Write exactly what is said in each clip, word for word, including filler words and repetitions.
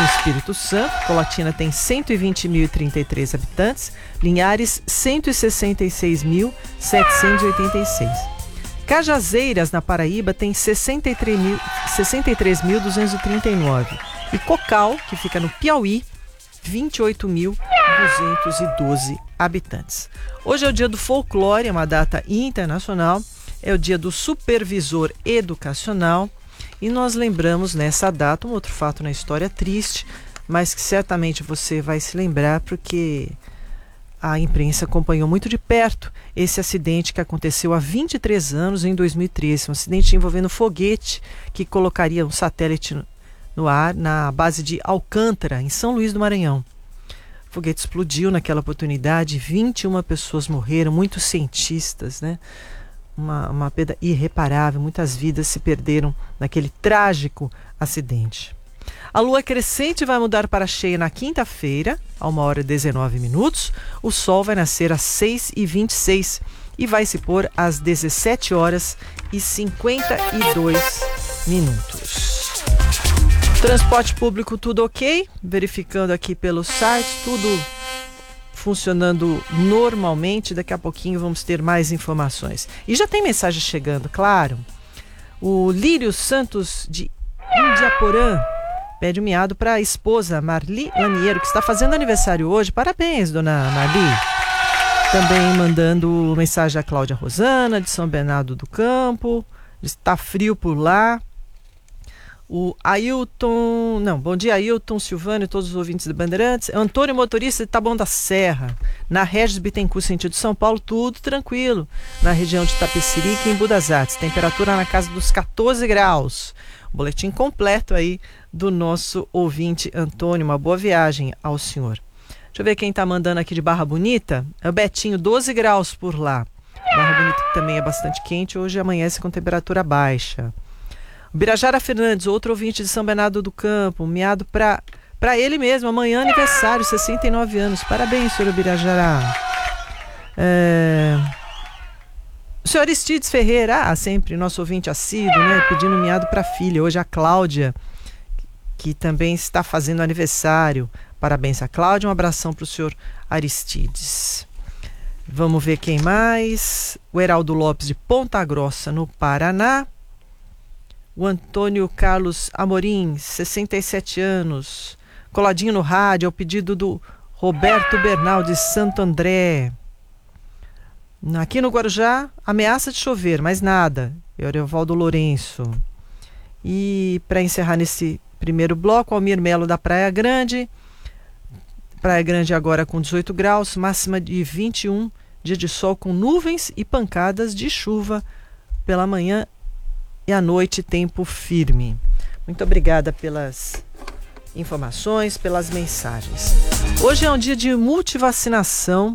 no Espírito Santo. Colatina tem cento e vinte mil e trinta e três habitantes. Linhares, cento e sessenta e seis mil, setecentos e oitenta e seis. Cajazeiras, na Paraíba, tem sessenta e três mil, duzentos e trinta e nove. E Cocal, que fica no Piauí, vinte e oito mil, duzentos e doze habitantes. Hoje é o dia do folclore, é uma data internacional. É o dia do supervisor educacional. E nós lembramos nessa data um outro fato na história triste, mas que certamente você vai se lembrar porque a imprensa acompanhou muito de perto esse acidente que aconteceu há vinte e três anos, em dois mil e treze. Um acidente envolvendo um foguete que colocaria um satélite no ar na base de Alcântara, em São Luís do Maranhão. O foguete explodiu naquela oportunidade, vinte e uma pessoas morreram, muitos cientistas, né? Uma, uma perda irreparável, muitas vidas se perderam naquele trágico acidente. A lua crescente vai mudar para cheia na quinta-feira, a uma hora e dezenove minutos. O sol vai nascer às seis e vinte e seis e vai se pôr às dezessete horas e cinquenta e dois minutos. Transporte público tudo ok, verificando aqui pelo site, tudo funcionando normalmente. Daqui a pouquinho vamos ter mais informações. E já tem mensagem chegando, claro. O Lírio Santos de Indiaporã pede um miado para a esposa Marli Laniero, que está fazendo aniversário hoje. Parabéns, dona Marli. Também mandando mensagem a Cláudia Rosana, de São Bernardo do Campo. Está frio por lá. O Ailton, não, bom dia Ailton, Silvano e todos os ouvintes de Bandeirantes. Antônio, motorista de Taboão da Serra, na Regis Bittencourt, sentido São Paulo, tudo tranquilo. Na região de Tapecerica e em Budas Artes, temperatura na casa dos catorze graus. Boletim completo aí do nosso ouvinte Antônio, uma boa viagem ao senhor. Deixa eu ver quem está mandando aqui de Barra Bonita. É o Betinho, doze graus por lá. Barra Bonita que também é bastante quente, hoje amanhece com temperatura baixa. Birajara Fernandes, outro ouvinte de São Bernardo do Campo, miado para para ele mesmo, amanhã aniversário, sessenta e nove anos. Parabéns, senhor Birajara. É... O senhor Aristides Ferreira, ah, sempre nosso ouvinte assíduo, né, pedindo miado para a filha. Hoje a Cláudia, que também está fazendo aniversário. Parabéns a Cláudia, um abração para o senhor Aristides. Vamos ver quem mais. O Heraldo Lopes de Ponta Grossa, no Paraná. O Antônio Carlos Amorim, sessenta e sete anos, coladinho no rádio, ao pedido do Roberto Bernal de Santo André. Aqui no Guarujá, ameaça de chover, mas nada. Eurivaldo Lourenço. E para encerrar nesse primeiro bloco, Almir Melo da Praia Grande. Praia Grande agora com dezoito graus, máxima de vinte e um, dia de sol com nuvens e pancadas de chuva pela manhã e à noite, tempo firme. Muito obrigada pelas informações, pelas mensagens. Hoje é um dia de multivacinação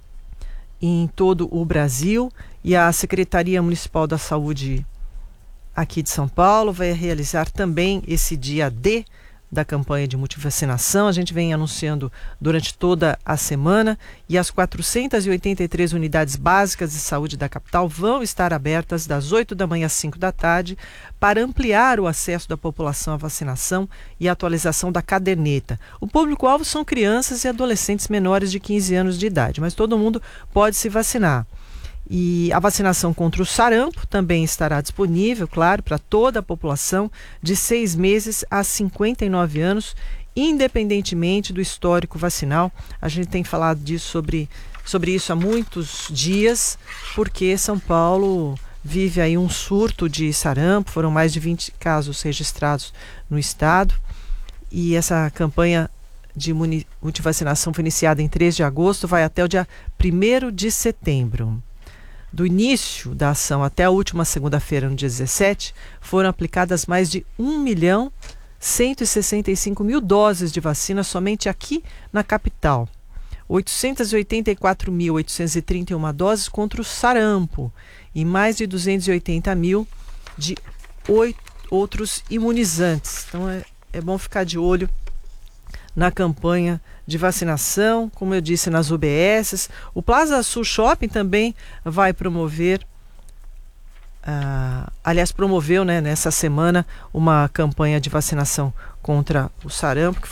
em todo o Brasil e a Secretaria Municipal da Saúde aqui de São Paulo vai realizar também esse dia D da campanha de multivacinação. A gente vem anunciando durante toda a semana e as quatrocentas e oitenta e três unidades básicas de saúde da capital vão estar abertas das oito da manhã às cinco da tarde para ampliar o acesso da população à vacinação e a atualização da caderneta. O público-alvo são crianças e adolescentes menores de quinze anos de idade, mas todo mundo pode se vacinar. E a vacinação contra o sarampo também estará disponível, claro, para toda a população de seis meses a cinquenta e nove anos, independentemente do histórico vacinal. A gente tem falado disso sobre, sobre isso há muitos dias, porque São Paulo vive aí um surto de sarampo, foram mais de vinte casos registrados no estado, e essa campanha de multivacinação foi iniciada em três de agosto, vai até o dia primeiro de setembro. Do início da ação até a última segunda-feira, no dia dezessete, foram aplicadas mais de um milhão cento e sessenta e cinco mil doses de vacina somente aqui na capital. oitocentas e oitenta e quatro mil oitocentas e trinta e uma doses contra o sarampo e mais de duzentos e oitenta mil de oito outros imunizantes. Então é, é bom ficar de olho na campanha de vacinação, como eu disse, nas U B Ss. O Plaza Sul Shopping também vai promover, uh, aliás, promoveu, né, nessa semana uma campanha de vacinação contra o sarampo, que